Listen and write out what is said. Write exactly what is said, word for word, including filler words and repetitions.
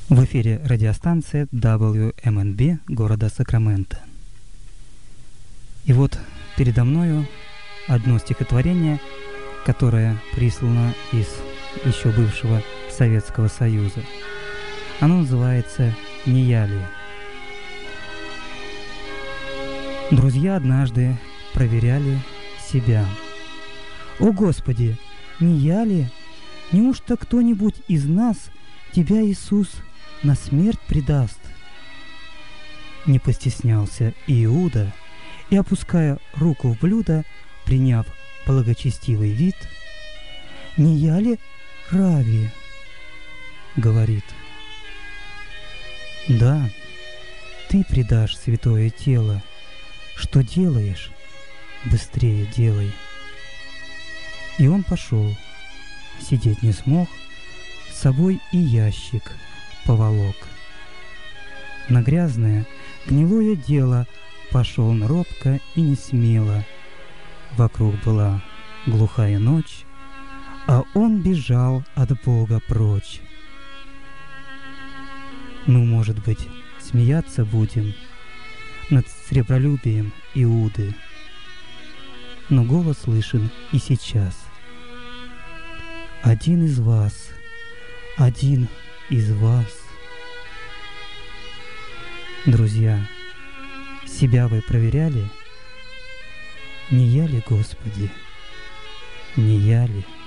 В эфире радиостанция дабл ю эм эн би города Сакраменто. И вот передо мною одно стихотворение, которое прислано из еще бывшего Советского Союза. Оно называется «Не я ли?». Друзья однажды проверяли себя. «О Господи, не я ли? Неужто кто-нибудь из нас Тебя, Иисус, на смерть предаст?» Не постеснялся Иуда, и, опуская руку в блюдо, приняв благочестивый вид, «Не я ли, Рави?» — говорит. «Да, ты предашь святое тело. Что делаешь? Быстрее делай». И он пошел, сидеть не смог, с собой и ящик поволок. На грязное, гнилое дело пошел он робко и не смело. Вокруг была глухая ночь, а он бежал от Бога прочь. Ну, может быть, смеяться будем над сребролюбием Иуды, но голос слышен и сейчас. Один из вас, один из вас. Друзья, себя вы проверяли? Не я ли, Господи, не я ли?